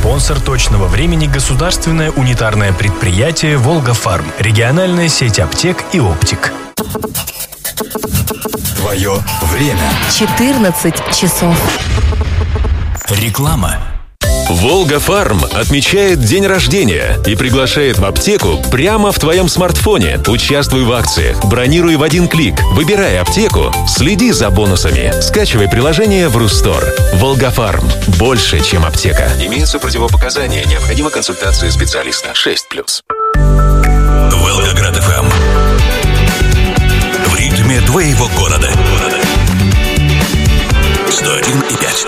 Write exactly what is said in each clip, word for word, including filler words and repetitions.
Спонсор точного времени — государственное унитарное предприятие «Волга-Фарм». Региональная сеть аптек и оптик. Твое время. четырнадцать часов. Реклама. «Волга-Фарм» отмечает день рождения и приглашает в аптеку прямо в твоем смартфоне. Участвуй в акциях, бронируй в один клик, выбирай аптеку, следи за бонусами. Скачивай приложение в Рустор. «Волга-Фарм» – больше, чем аптека. Имеются противопоказания. Необходима консультация специалиста. шесть плюс. Волгоград эф эм. В ритме твоего города. сто один и пять.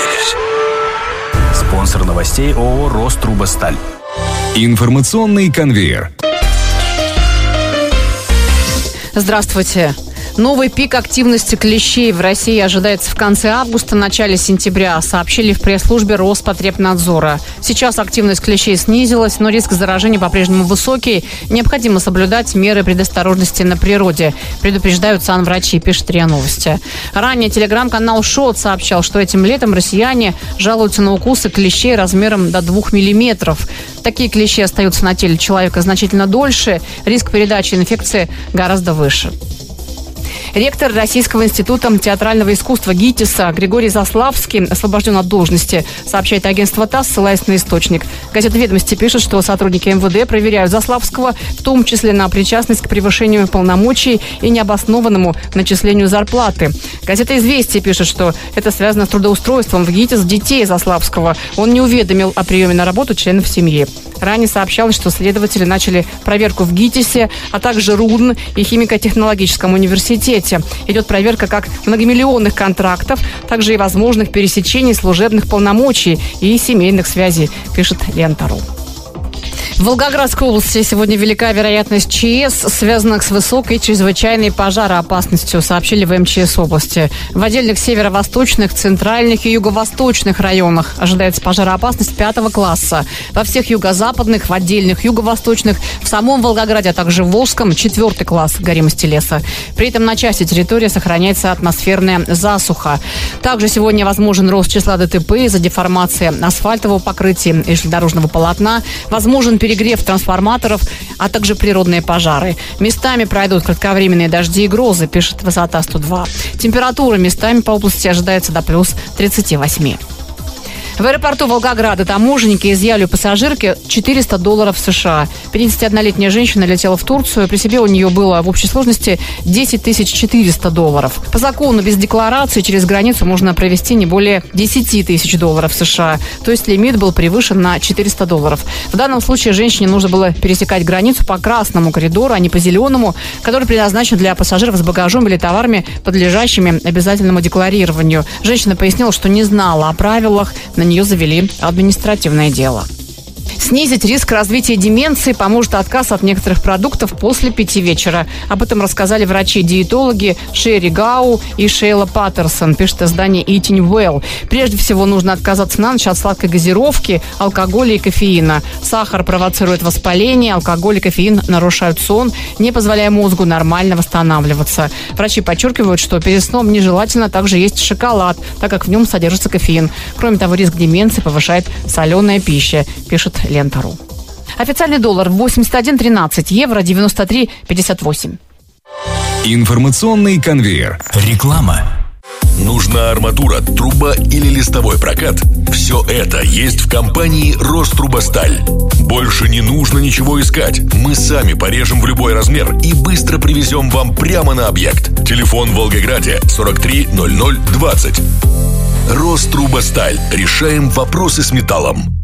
Спонсор новостей ООО «Рострубосталь». Информационный конвейер. Здравствуйте. Новый пик активности клещей в России ожидается в конце августа, начале сентября, сообщили в пресс-службе Роспотребнадзора. Сейчас активность клещей снизилась, но риск заражения по-прежнему высокий. Необходимо соблюдать меры предосторожности на природе, предупреждают санврачи, пишет РИА Новости. Ранее телеграм-канал ШОТ сообщал, что этим летом россияне жалуются на укусы клещей размером до двух миллиметров. Такие клещи остаются на теле человека значительно дольше, риск передачи инфекции гораздо выше. Ректор Российского института театрального искусства ГИТИСа Григорий Заславский освобожден от должности, сообщает агентство ТАСС, ссылаясь на источник. Газета «Ведомости» пишет, что сотрудники эм вэ дэ проверяют Заславского, в том числе на причастность к превышению полномочий и необоснованному начислению зарплаты. Газета «Известия» пишет, что это связано с трудоустройством в ГИТИС детей Заславского. Он не уведомил о приеме на работу членов семьи. Ранее сообщалось, что следователи начали проверку в ГИТИСе, а также РУДН и химико-технологическом университете. Идет проверка как многомиллионных контрактов, также и возможных пересечений служебных полномочий и семейных связей, пишет Лента.ру. В Волгоградской области сегодня велика вероятность ЧС, связанных с высокой чрезвычайной пожароопасностью, сообщили в эм че эс области. В отдельных северо-восточных, центральных и юго-восточных районах ожидается пожароопасность пятого класса. Во всех юго-западных, в отдельных юго-восточных, в самом Волгограде, а также в Волжском четвертый класс горимости леса. При этом на части территории сохраняется атмосферная засуха. Также сегодня возможен рост числа дэ тэ пэ из-за деформации асфальтового покрытия и железнодорожного полотна. Возможен перегрев трансформаторов, а также природные пожары. Местами пройдут кратковременные дожди и грозы, пишет Высота сто два. Температура местами по области ожидается до плюс тридцати восьми. В аэропорту Волгограда таможенники изъяли у пассажирки четыреста долларов США. пятидесятиоднолетняя женщина летела в Турцию. При себе у нее было в общей сложности десять тысяч четыреста долларов. По закону без декларации через границу можно провести не более десять тысяч долларов США. То есть лимит был превышен на четыреста долларов. В данном случае женщине нужно было пересекать границу по красному коридору, а не по зеленому, который предназначен для пассажиров с багажом или товарами, подлежащими обязательному декларированию. Женщина пояснила, что не знала о правилах, на нее завели административное дело. Снизить риск развития деменции поможет отказ от некоторых продуктов после пяти вечера. Об этом рассказали врачи-диетологи Шерри Гау и Шейла Паттерсон, пишет издание Eating Well. Прежде всего нужно отказаться на ночь от сладкой газировки, алкоголя и кофеина. Сахар провоцирует воспаление, алкоголь и кофеин нарушают сон, не позволяя мозгу нормально восстанавливаться. Врачи подчеркивают, что перед сном нежелательно также есть шоколад, так как в нем содержится кофеин. Кроме того, риск деменции повышает соленая пища, пишет Лента.ру. Официальный доллар восемьдесят один тринадцать, евро девяносто три пятьдесят восемь. Информационный конвейер. Реклама. Нужна арматура, труба или листовой прокат? Все это есть в компании «Рострубосталь». Больше не нужно ничего искать. Мы сами порежем в любой размер и быстро привезем вам прямо на объект. Телефон в Волгограде сорок три ноль ноль двадцать. «Рострубосталь». Решаем вопросы с металлом.